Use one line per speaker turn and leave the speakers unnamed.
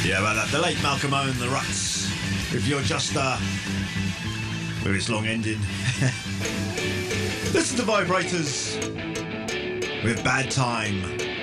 Yeah, about that. The late Malcolm Owen, The Ruts. If you're just, with its long ending. Listen to Vibrators with Bad Time.